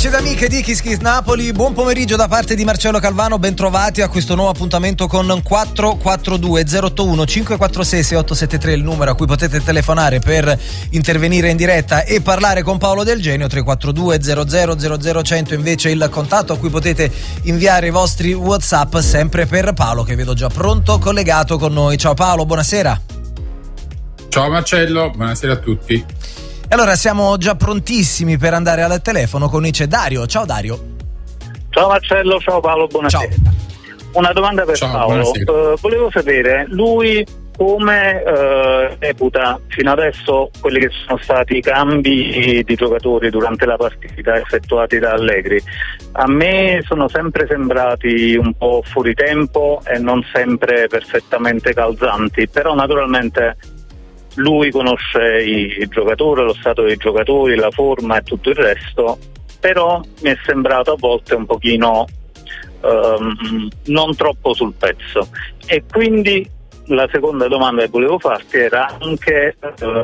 Amici ed amiche di Kiss Kiss Napoli, buon pomeriggio da parte di Marcello Calvano, ben trovati a questo nuovo appuntamento con 442 081 546 6873, il numero a cui potete telefonare per intervenire in diretta e parlare con Paolo Del Genio. 342 00 00 invece il contatto a cui potete inviare i vostri WhatsApp, sempre per Paolo, che vedo già pronto, collegato con noi. Ciao Paolo, buonasera. Ciao Marcello, buonasera a tutti. Allora, siamo già prontissimi per andare al telefono. Con noi c'è Dario. Ciao Dario. Ciao Marcello, ciao Paolo, buonasera. Ciao. Una domanda per Paolo. Volevo sapere, lui come reputa fino adesso quelli che sono stati i cambi di giocatori durante la partita effettuati da Allegri. A me sono sempre sembrati un po' fuori tempo e non sempre perfettamente calzanti, però naturalmente lui conosce i giocatori, lo stato dei giocatori, la forma e tutto il resto, però mi è sembrato a volte un pochino non troppo sul pezzo. E quindi la seconda domanda che volevo farti era anche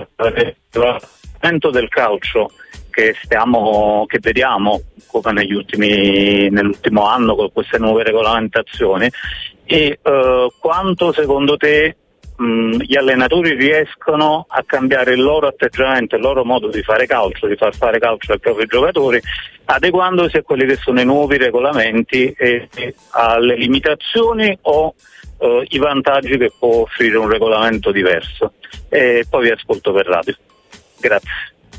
l'andamento del calcio che vediamo come nell'ultimo anno con queste nuove regolamentazioni, e quanto secondo te gli allenatori riescono a cambiare il loro atteggiamento, il loro modo di fare calcio, di far fare calcio ai propri giocatori, adeguandosi a quelli che sono i nuovi regolamenti e alle limitazioni o i vantaggi che può offrire un regolamento diverso. E poi vi ascolto per radio. Grazie.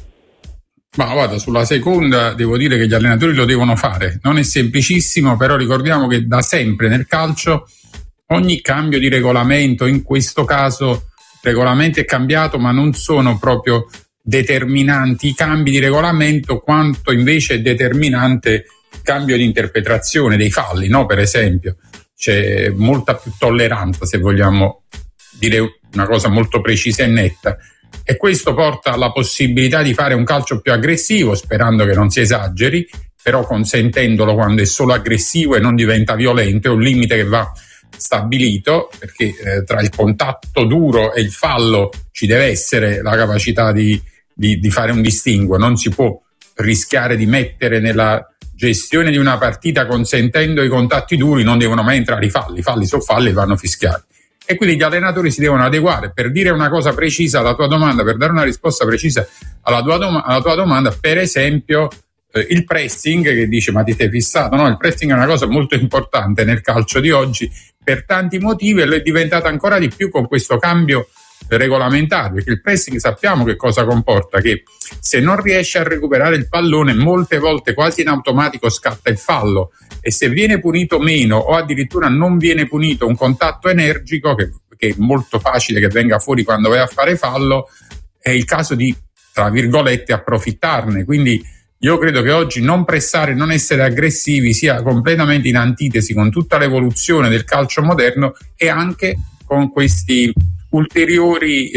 Ma guarda, sulla seconda devo dire che gli allenatori lo devono fare. Non è semplicissimo, però ricordiamo che da sempre nel calcio ogni cambio di regolamento, in questo caso il regolamento è cambiato, ma non sono proprio determinanti i cambi di regolamento, quanto invece è determinante il cambio di interpretazione dei falli, no? Per esempio, c'è molta più tolleranza, se vogliamo dire una cosa molto precisa e netta, e questo porta alla possibilità di fare un calcio più aggressivo, sperando che non si esageri, però consentendolo quando è solo aggressivo e non diventa violento. È un limite che va stabilito, perché tra il contatto duro e il fallo ci deve essere la capacità di fare un distinguo. Non si può rischiare di mettere nella gestione di una partita, consentendo i contatti duri, non devono mai entrare i falli. I falli sono falli e vanno fischiati, e quindi gli allenatori si devono adeguare. Per dire una cosa precisa alla tua domanda, per dare una risposta precisa alla tua domanda, per esempio il pressing, che dice ma ti sei fissato, no? Il pressing è una cosa molto importante nel calcio di oggi per tanti motivi, e lo è diventato ancora di più con questo cambio regolamentare, perché il pressing sappiamo che cosa comporta: che se non riesci a recuperare il pallone, molte volte quasi in automatico scatta il fallo, e se viene punito meno o addirittura non viene punito un contatto energico, che è molto facile che venga fuori quando vai a fare fallo, è il caso di, tra virgolette, approfittarne. Quindi io credo che oggi non pressare, non essere aggressivi sia completamente in antitesi con tutta l'evoluzione del calcio moderno, e anche con queste ulteriori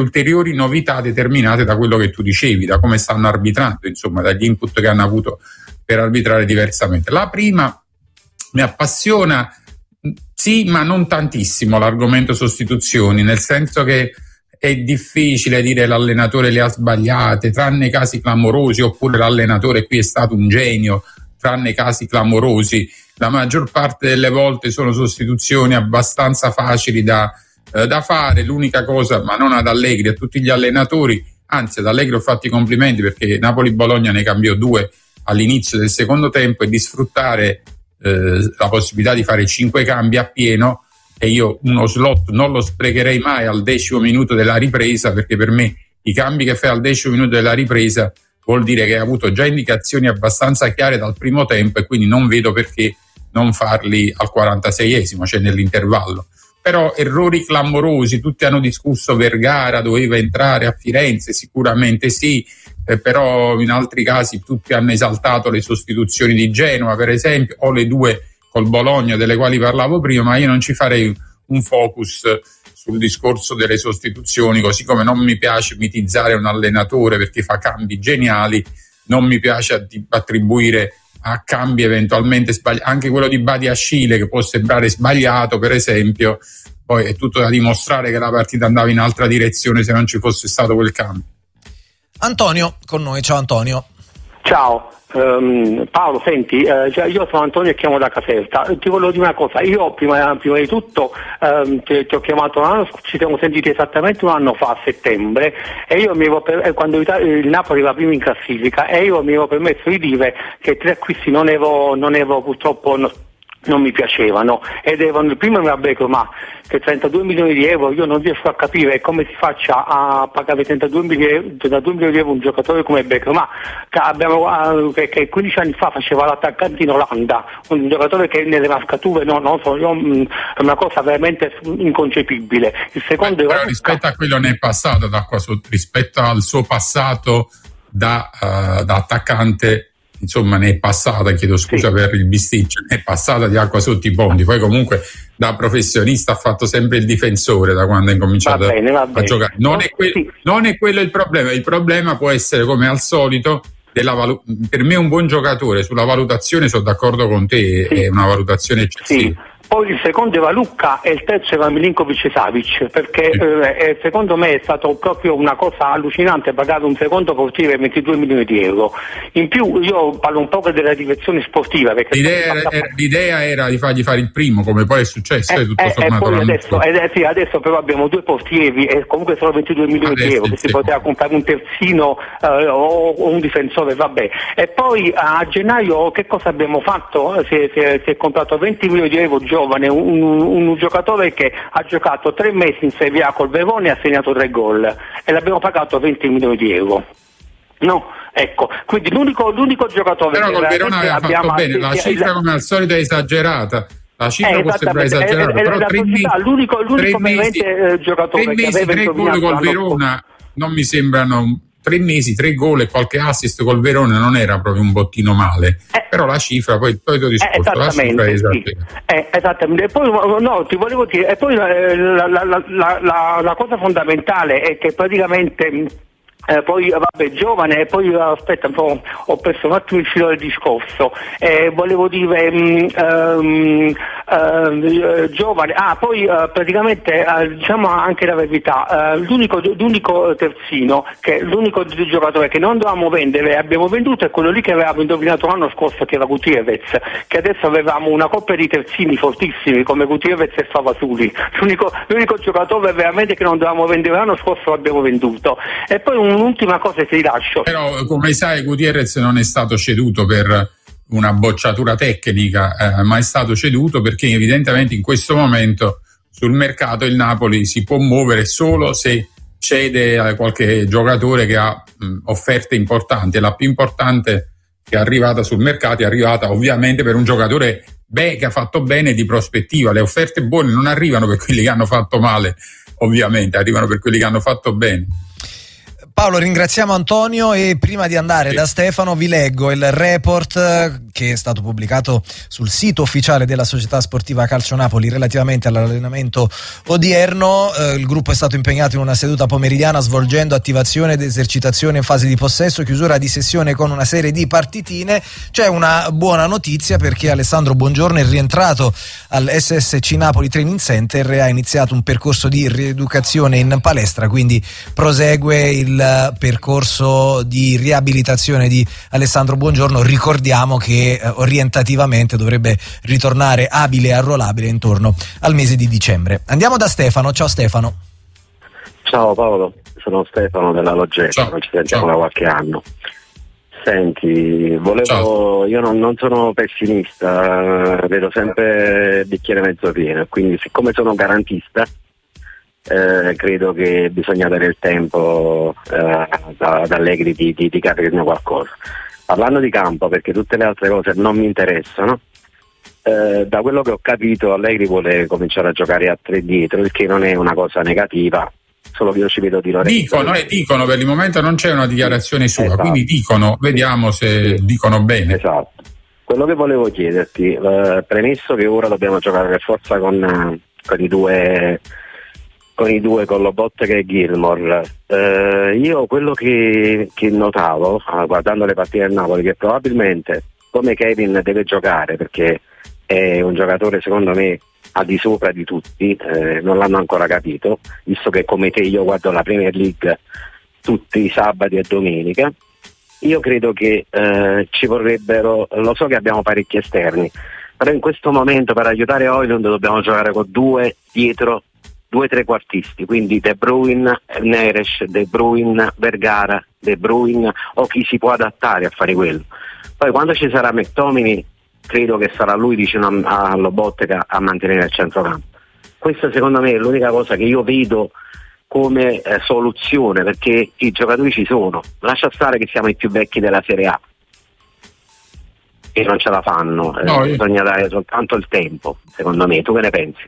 novità determinate da quello che tu dicevi, da come stanno arbitrando, insomma, dagli input che hanno avuto per arbitrare diversamente. La prima mi appassiona, sì, ma non tantissimo, l'argomento sostituzioni, nel senso che è difficile dire l'allenatore le ha sbagliate, tranne casi clamorosi, oppure l'allenatore qui è stato un genio, tranne casi clamorosi. La maggior parte delle volte sono sostituzioni abbastanza facili da fare. L'unica cosa, ma non ad Allegri, a tutti gli allenatori, anzi ad Allegri ho fatto i complimenti, perché Napoli-Bologna ne cambiò 2 all'inizio del secondo tempo, e di sfruttare la possibilità di fare 5 cambi a pieno. E io uno slot non lo sprecherei mai al 10° minuto della ripresa, perché per me i cambi che fai al 10° minuto della ripresa vuol dire che hai avuto già indicazioni abbastanza chiare dal primo tempo, e quindi non vedo perché non farli al 46esimo, cioè nell'intervallo. Però errori clamorosi, tutti hanno discusso Vergara doveva entrare a Firenze, sicuramente sì, però in altri casi tutti hanno esaltato le sostituzioni di Genova, per esempio, o le 2 col Bologna delle quali parlavo prima, ma io non ci farei un focus sul discorso delle sostituzioni, così come non mi piace mitizzare un allenatore perché fa cambi geniali, non mi piace attribuire a cambi eventualmente sbagliati, anche quello di Badiashile che può sembrare sbagliato per esempio, poi è tutto da dimostrare che la partita andava in altra direzione se non ci fosse stato quel cambio. Antonio con noi, ciao Antonio. Ciao. Paolo, senti, io sono Antonio e chiamo da Caserta. Ti volevo dire una cosa, io prima di tutto ti ho chiamato ci siamo sentiti esattamente un anno fa, a settembre, e io quando il Napoli va primo in classifica, e io mi ero permesso di dire che 3 acquisti non avevo purtroppo non mi piacevano, ed erano, il primo era Beckham, che 32 milioni di euro io non riesco a capire come si faccia a pagare 32 milioni di euro un giocatore come Beckham, che 15 anni fa faceva l'attaccante in Olanda, un giocatore che nelle mascature è una cosa veramente inconcepibile. Il secondo però rispetto a quello nel passato, rispetto al suo passato da attaccante, insomma, ne è passata, chiedo scusa per il bisticcio, ne è passata di acqua sotto i ponti. Poi comunque da professionista ha fatto sempre il difensore da quando ha incominciato a giocare. Non è quello il problema può essere, come al solito, per me un buon giocatore, sulla valutazione sono d'accordo con te, è una valutazione eccessiva. Poi il secondo era Lucca e il terzo era Milinkovic-Savic, perché secondo me è stato proprio una cosa allucinante pagare un secondo portiere 22 milioni di euro. In più io parlo un po' della direzione sportiva, perché l'idea era di fargli fare il primo, come poi è successo, tutto sommato. Adesso però abbiamo 2 portieri e comunque solo 22 milioni di euro, che si poteva comprare un terzino o un difensore, vabbè. E poi a gennaio che cosa abbiamo fatto? Si è comprato 20 milioni di euro giovane, un giocatore che ha giocato 3 mesi in Serie A col Verona e ha segnato 3 gol, e l'abbiamo pagato 20 milioni di euro. No, ecco, quindi l'unico giocatore. Però col Verona aveva fatto bene, la cifra come al solito è esagerata. La cifra può sembrare esagerata, però 3 l'unico giocatore 3 mesi, 3 gol col Verona non mi sembrano. 3 mesi, 3 gol e qualche assist col Verona non era proprio un bottino male, però la cifra, poi ti ho discorso, la cifra è esagerata. Esattamente. E poi ti volevo dire, e poi la cosa fondamentale è che praticamente poi vabbè, giovane, e poi aspetta un po', ho perso un attimo il filo del discorso, volevo dire giovane, poi praticamente diciamo anche la verità, l'unico terzino, che l'unico giocatore che non dovevamo vendere e abbiamo venduto è quello lì che avevamo indovinato l'anno scorso, che era Gutierrez, che adesso avevamo una coppia di terzini fortissimi come Gutierrez e Favasuli. L'unico giocatore veramente che non dovevamo vendere l'anno scorso l'abbiamo venduto. E poi un'ultima cosa che ti lascio. Però come sai Gutierrez non è stato ceduto per una bocciatura tecnica, ma è stato ceduto perché evidentemente in questo momento sul mercato il Napoli si può muovere solo se cede a qualche giocatore che ha offerte importanti, e la più importante che è arrivata sul mercato è arrivata ovviamente per un giocatore che ha fatto bene di prospettiva. Le offerte buone non arrivano per quelli che hanno fatto male, ovviamente arrivano per quelli che hanno fatto bene. Paolo, ringraziamo Antonio, e prima di andare da Stefano vi leggo il report che è stato pubblicato sul sito ufficiale della Società Sportiva Calcio Napoli relativamente all'allenamento odierno. Il gruppo è stato impegnato in una seduta pomeridiana svolgendo attivazione ed esercitazione in fase di possesso, chiusura di sessione con una serie di partitine. C'è una buona notizia perché Alessandro Buongiorno è rientrato al SSC Napoli Training Center e ha iniziato un percorso di rieducazione in palestra, quindi prosegue il percorso di riabilitazione di Alessandro Buongiorno. Ricordiamo che orientativamente dovrebbe ritornare abile e arruolabile intorno al mese di dicembre. Andiamo da Stefano. Ciao Stefano. Ciao Paolo, sono Stefano della Loggetto, non ci sentiamo da qualche anno. Senti, io non sono pessimista, vedo sempre il bicchiere mezzo pieno, quindi siccome sono garantista credo che bisogna dare il tempo ad Allegri di capirne qualcosa. Parlando di campo, perché tutte le altre cose non mi interessano, da quello che ho capito Allegri vuole cominciare a giocare a 3 dietro, il che non è una cosa negativa, solo che io ci vedo di Lorenzo. Dicono, per il momento non c'è una dichiarazione sua, esatto. Quindi dicono, vediamo se dicono bene. Esatto. Quello che volevo chiederti, premesso che ora dobbiamo giocare per forza con i due con Lobotka e Gilmour, io quello che notavo guardando le partite del Napoli, che probabilmente come Kevin deve giocare, perché è un giocatore secondo me al di sopra di tutti, non l'hanno ancora capito, visto che come te io guardo la Premier League tutti i sabati e domenica, io credo che ci vorrebbero, lo so che abbiamo parecchi esterni, però in questo momento per aiutare Højlund dobbiamo giocare con due dietro, due trequartisti, quindi De Bruyne, Neres, De Bruyne, Vergara, De Bruyne o chi si può adattare a fare quello. Poi quando ci sarà McTominay credo che sarà lui vicino a Lobotka a mantenere il centrocampo. Questa secondo me è l'unica cosa che io vedo come soluzione, perché i giocatori ci sono, lascia stare che siamo i più vecchi della Serie A e non ce la fanno, bisogna dare soltanto il tempo, secondo me. Tu che ne pensi?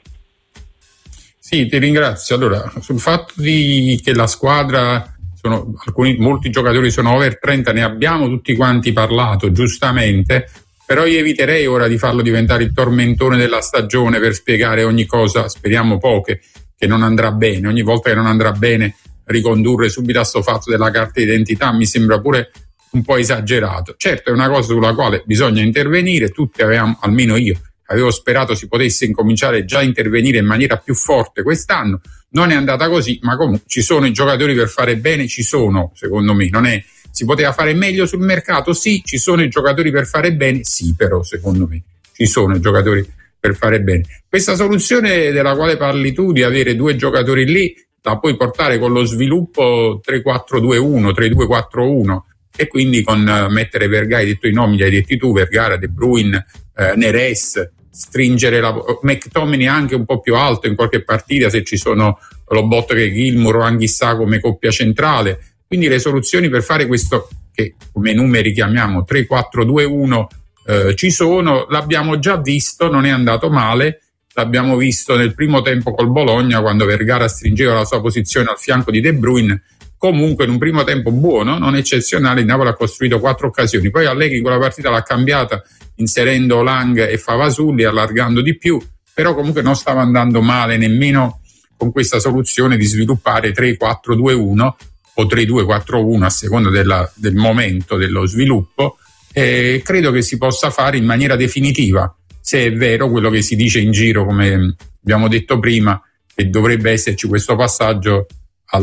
Sì, ti ringrazio. Allora, sul fatto che la squadra molti giocatori sono over 30, ne abbiamo tutti quanti parlato, giustamente, però io eviterei ora di farlo diventare il tormentone della stagione per spiegare ogni cosa, speriamo poche, che non andrà bene. Ogni volta che non andrà bene ricondurre subito a sto fatto della carta d'identità mi sembra pure un po' esagerato. Certo, è una cosa sulla quale bisogna intervenire, tutti avevamo, almeno io avevo sperato si potesse incominciare già a intervenire in maniera più forte quest'anno, non è andata così, ma comunque ci sono i giocatori per fare bene, ci sono, secondo me, si poteva fare meglio sul mercato, sì, ci sono i giocatori per fare bene, sì, però secondo me ci sono i giocatori per fare bene. Questa soluzione della quale parli tu, di avere due giocatori lì, la puoi portare con lo sviluppo 3-4-2-1, 3-2-4-1, e quindi con mettere Vergara, hai detto i nomi, li hai detti tu, Vergara, De Bruyne, Neres, stringere McTominay anche un po' più alto in qualche partita se ci sono Lobotka e Gilmour o Anghissà come coppia centrale. Quindi le soluzioni per fare questo, che come numeri chiamiamo 3-4-2-1, ci sono, l'abbiamo già visto, non è andato male, l'abbiamo visto nel primo tempo col Bologna quando Vergara stringeva la sua posizione al fianco di De Bruyne. Comunque in un primo tempo buono, non eccezionale, il Napoli ha costruito 4 occasioni, poi Allegri quella partita l'ha cambiata inserendo Lang e Favasulli, allargando di più, però comunque non stava andando male nemmeno con questa soluzione di sviluppare 3-4-2-1 o 3-2-4-1 a seconda del momento dello sviluppo, e credo che si possa fare in maniera definitiva, se è vero quello che si dice in giro, come abbiamo detto prima, che dovrebbe esserci questo passaggio al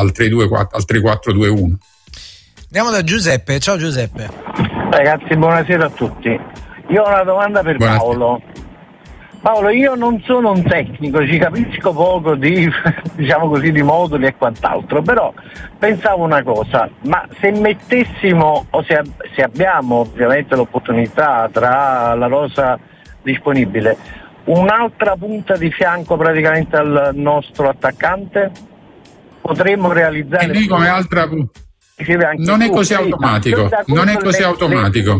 3-4-2-1. Andiamo da Giuseppe. Ciao Giuseppe. Ragazzi, buonasera a tutti. Io ho una domanda per Paolo. Paolo, io non sono un tecnico, ci capisco poco di, diciamo così, di moduli e quant'altro, però pensavo una cosa, ma se mettessimo, o se abbiamo ovviamente l'opportunità tra la rosa disponibile, un'altra punta di fianco praticamente al nostro attaccante, potremmo realizzare... E noi come altra punta? Non è così automatico, non è così automatico.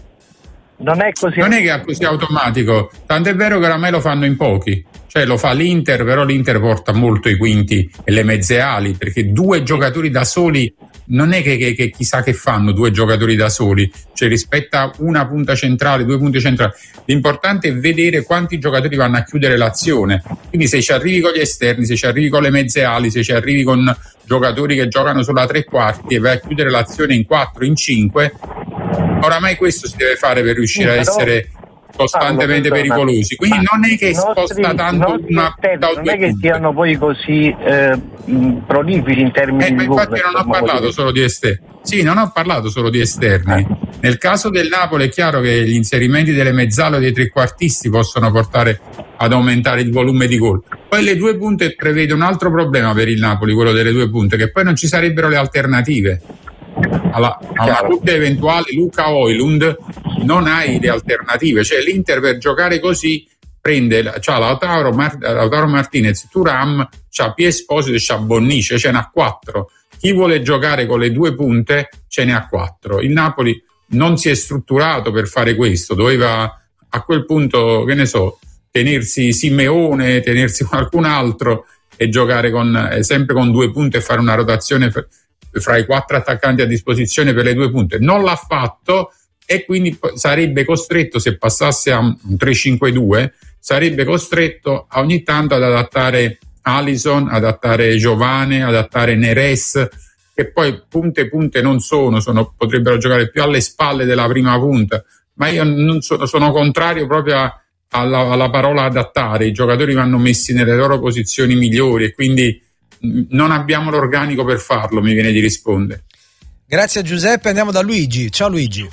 Non è che è così automatico, tant'è vero che oramai lo fanno in pochi, cioè lo fa l'Inter, però l'Inter porta molto i quinti e le mezze ali, perché due giocatori da soli non è che chissà che fanno due giocatori da soli, cioè rispetto a una punta centrale, due punti centrali, l'importante è vedere quanti giocatori vanno a chiudere l'azione, quindi se ci arrivi con gli esterni, se ci arrivi con le mezze ali, se ci arrivi con giocatori che giocano sulla tre quarti e vai a chiudere l'azione in 4, in 5, oramai questo si deve fare per riuscire a essere costantemente pericolosi, quindi non è che sposta tanto una da non è che siano poi così prolifici in termini di gol. Infatti non ho parlato solo di esterni. Sì, non ho parlato solo di esterni. Nel caso del Napoli è chiaro che gli inserimenti delle mezzale o dei trequartisti possono portare ad aumentare il volume di gol. Poi le due punte prevede un altro problema per il Napoli, quello delle due punte, che poi non ci sarebbero le alternative. Alla dubbia eventuale Luka Højlund non hai le alternative, cioè l'Inter per giocare così c'ha Lautaro Martinez, Thuram, c'ha Pie Esposito e c'ha Bonnici, ce n'ha 4. Chi vuole giocare con le due punte ce ne ha 4. Il Napoli non si è strutturato per fare questo, doveva a quel punto, che ne so, tenersi Simeone, tenersi qualcun altro e giocare sempre con due punte e fare una rotazione fra i 4 attaccanti a disposizione per le due punte. Non l'ha fatto e quindi sarebbe costretto, se passasse a un 3-5-2, sarebbe costretto ogni tanto ad adattare Alisson, adattare Giovane, adattare Neres, che poi punte non potrebbero giocare più alle spalle della prima punta, ma io non sono contrario proprio alla parola adattare. I giocatori vanno messi nelle loro posizioni migliori e quindi non abbiamo l'organico per farlo, mi viene di rispondere. Grazie a Giuseppe, andiamo da Luigi. Ciao Luigi.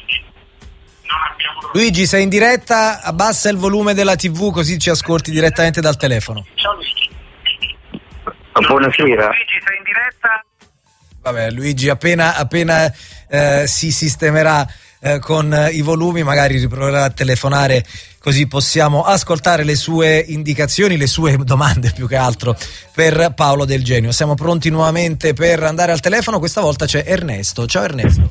Luigi, sei in diretta, abbassa il volume della TV così ci ascolti direttamente dal telefono. Ciao Luigi. Buonasera. Luigi, sei in diretta? Vabbè, Luigi appena si sistemerà con i volumi magari riproverà a telefonare, così possiamo ascoltare le sue indicazioni, le sue domande più che altro per Paolo Del Genio. Siamo pronti nuovamente per andare al telefono, questa volta c'è Ernesto. Ciao Ernesto.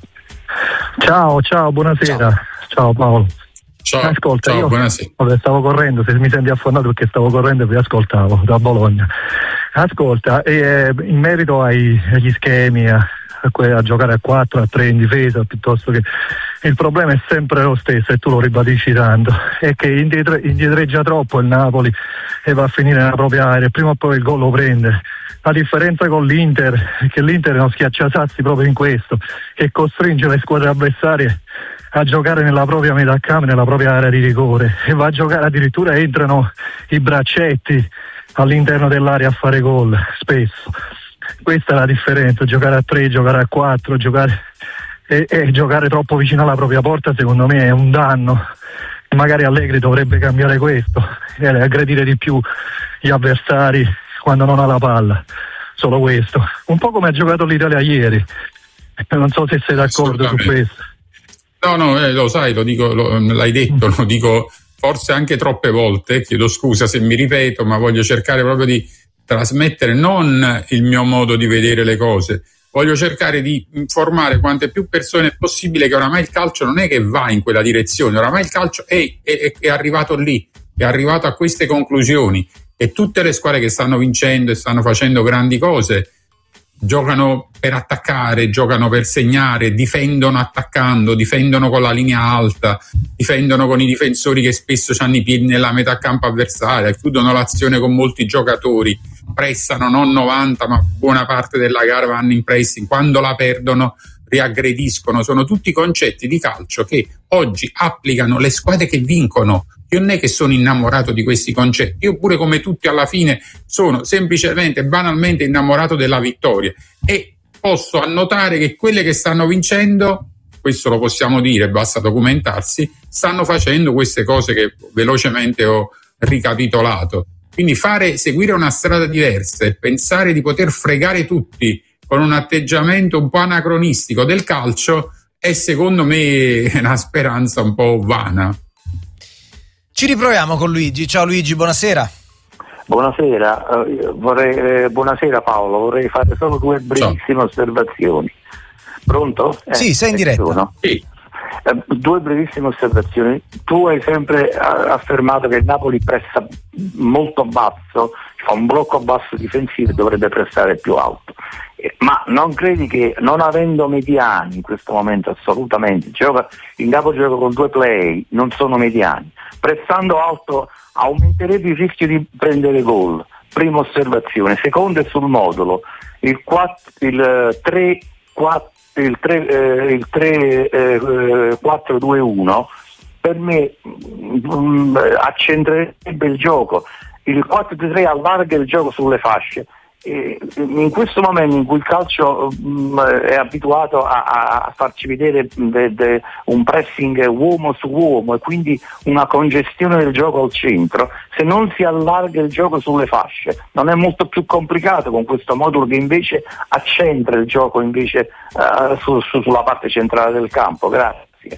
Ciao, buonasera. Ciao Paolo. Ciao, ascolta, ciao, io buonasera. Stavo correndo, se mi senti affonnato perché stavo correndo e vi ascoltavo da Bologna. Ascolta, in merito agli schemi, a giocare a 4, a 3 in difesa, piuttosto che il problema è sempre lo stesso e tu lo ribadisci tanto, è che indietreggia troppo il Napoli e va a finire nella propria area, prima o poi il gol lo prende. La differenza con l'Inter è che l'Inter è uno schiacciasassi proprio in questo, che costringe le squadre avversarie a giocare nella propria metà campo, nella propria area di rigore, e va a giocare, addirittura entrano i braccetti all'interno dell'area a fare gol spesso. Questa è la differenza, giocare a 3, giocare a 4, giocare troppo vicino alla propria porta secondo me è un danno. Magari Allegri dovrebbe cambiare questo, aggredire di più gli avversari quando non ha la palla, solo questo, un po' come ha giocato l'Italia ieri. Non so se sei d'accordo su questo. No, lo sai, l'hai detto, lo dico forse anche troppe volte, chiedo scusa se mi ripeto, ma voglio cercare proprio di trasmettere non il mio modo di vedere le cose, voglio cercare di informare quante più persone possibile che oramai il calcio non è che va in quella direzione, oramai il calcio è arrivato lì, è arrivato a queste conclusioni, e tutte le squadre che stanno vincendo e stanno facendo grandi cose giocano per attaccare, giocano per segnare, difendono attaccando, difendono con la linea alta, difendono con i difensori che spesso hanno i piedi nella metà campo avversaria, chiudono l'azione con molti giocatori, pressano non 90 ma buona parte della gara vanno in pressing, quando la perdono riaggrediscono. Sono tutti concetti di calcio che oggi applicano le squadre che vincono. Io non è che sono innamorato di questi concetti, io pure come tutti alla fine sono semplicemente banalmente innamorato della vittoria, e posso annotare che quelle che stanno vincendo, questo lo possiamo dire, basta documentarsi, stanno facendo queste cose che velocemente ho ricapitolato. Quindi seguire una strada diversa e pensare di poter fregare tutti con un atteggiamento un po' anacronistico del calcio è secondo me una speranza un po' vana. Ci riproviamo con Luigi. Ciao Luigi, buonasera. Buonasera, buonasera Paolo, vorrei fare solo 2 brevissime osservazioni. Pronto? Sì, sei in diretta. Sì. 2 brevissime osservazioni. Tu hai sempre affermato che il Napoli pressa molto basso, fa un blocco basso difensivo e dovrebbe pressare più alto. Ma non credi che, non avendo mediani in questo momento assolutamente, il Napoli gioca con 2 play, non sono mediani, pressando alto aumenterebbe il rischio di prendere gol. Prima osservazione. Seconda è sul modulo, il 4-2-1 per me accentrerebbe il gioco. Il 4-3 allarga il gioco sulle fasce. In questo momento in cui il calcio è abituato a farci vedere un pressing uomo su uomo e quindi una congestione del gioco al centro, se non si allarga il gioco sulle fasce non è molto più complicato con questo modulo che invece accentra il gioco invece sulla parte centrale del campo. Grazie.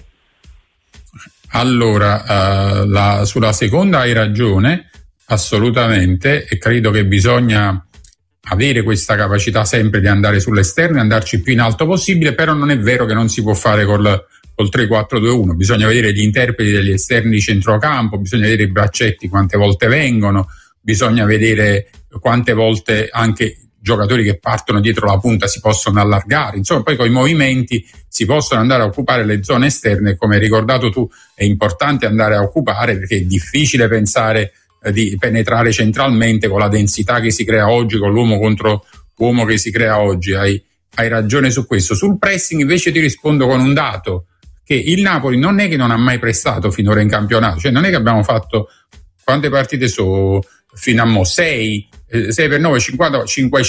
Allora, sulla seconda hai ragione assolutamente, e credo che bisogna avere questa capacità sempre di andare sull'esterno e andarci più in alto possibile, però non è vero che non si può fare col 3-4-2-1, bisogna vedere gli interpreti degli esterni di centrocampo, bisogna vedere i braccetti quante volte vengono, bisogna vedere quante volte anche giocatori che partono dietro la punta si possono allargare, insomma poi con i movimenti si possono andare a occupare le zone esterne, come hai ricordato tu è importante andare a occupare, perché è difficile pensare di penetrare centralmente con la densità che si crea oggi, con l'uomo contro uomo che si crea oggi. Hai ragione su questo. Sul pressing invece ti rispondo con un dato, che il Napoli non è che non ha mai pressato finora in campionato, cioè non è che abbiamo fatto quante partite sono fino a mo'? 6 per 9, 50,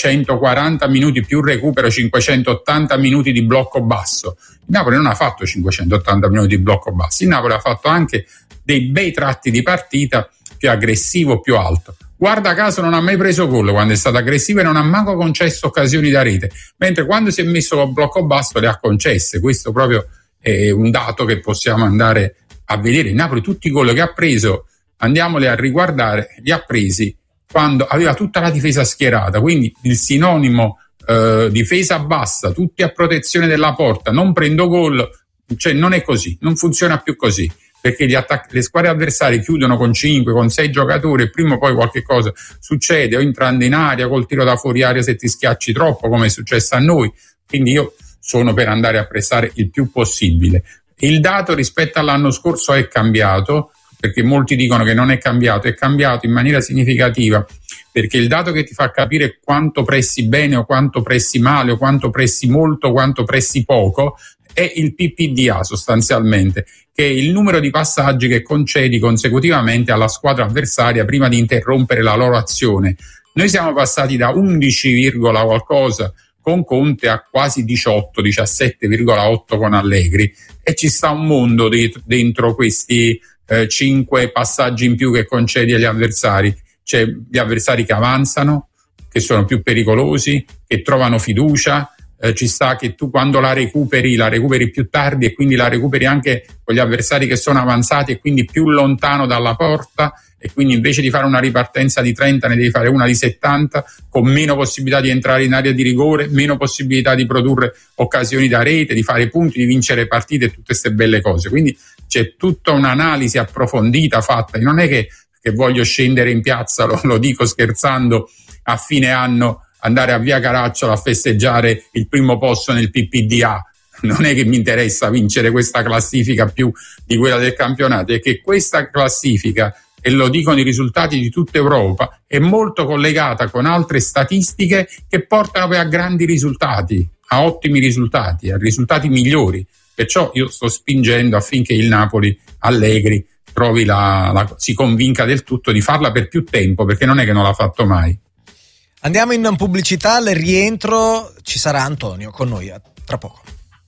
540 minuti più recupero, 580 minuti di blocco basso. Il Napoli non ha fatto 580 minuti di blocco basso, il Napoli ha fatto anche dei bei tratti di partita più aggressivo, più alto. Guarda caso non ha mai preso gol quando è stato aggressivo e non ha manco concesso occasioni da rete, mentre quando si è messo col blocco basso le ha concesse. Questo proprio è un dato che possiamo andare a vedere. Il Napoli tutti i gol che ha preso, andiamoli a riguardare, li ha presi quando aveva tutta la difesa schierata, quindi il sinonimo difesa bassa, tutti a protezione della porta, non prendo gol, cioè non è così, non funziona più così, perché le squadre avversarie chiudono con 5, con 6 giocatori e prima o poi qualche cosa succede, o entrando in aria, col tiro da fuori aria se ti schiacci troppo, come è successo a noi. Quindi io sono per andare a pressare il più possibile. Il dato rispetto all'anno scorso è cambiato, perché molti dicono che non è cambiato in maniera significativa, perché il dato che ti fa capire quanto pressi bene o quanto pressi male o quanto pressi molto o quanto pressi poco è il PPDA sostanzialmente, che è il numero di passaggi che concedi consecutivamente alla squadra avversaria prima di interrompere la loro azione. Noi siamo passati da 11, qualcosa con Conte a quasi 18, 17,8 con Allegri, e ci sta un mondo dentro questi 5 passaggi in più che concedi agli avversari. C'è gli avversari che avanzano, che sono più pericolosi, che trovano fiducia, ci sta che tu quando la recuperi più tardi e quindi la recuperi anche con gli avversari che sono avanzati e quindi più lontano dalla porta, e quindi invece di fare una ripartenza di 30 ne devi fare una di 70, con meno possibilità di entrare in area di rigore, meno possibilità di produrre occasioni da rete, di fare punti, di vincere partite e tutte queste belle cose. Quindi c'è tutta un'analisi approfondita fatta. Non è che voglio scendere in piazza, lo dico scherzando, a fine anno andare a Via Caracciolo a festeggiare il primo posto nel PPDA. Non è che mi interessa vincere questa classifica più di quella del campionato, è che questa classifica, e lo dicono i risultati di tutta Europa, è molto collegata con altre statistiche che portano poi a grandi risultati, a ottimi risultati, a risultati migliori. Perciò io sto spingendo affinché il Napoli, Allegri, trovi si convinca del tutto di farla per più tempo, perché non è che non l'ha fatto mai. Andiamo in pubblicità, al rientro ci sarà Antonio con noi tra poco.